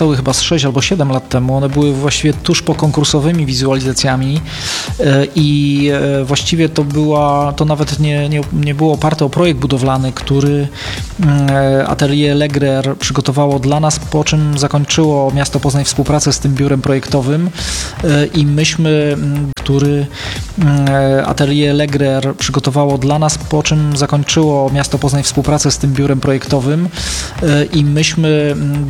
powstały chyba z 6 albo 7 lat temu. One były właściwie tuż po konkursowymi wizualizacjami i właściwie to nawet nie było oparte o projekt budowlany, który Atelier Legrer przygotowało dla nas, po czym zakończyło miasto Poznań współpracę z tym biurem projektowym i Atelier Legrer przygotowało dla nas, po czym zakończyło miasto Poznań współpracę z tym biurem projektowym i myśmy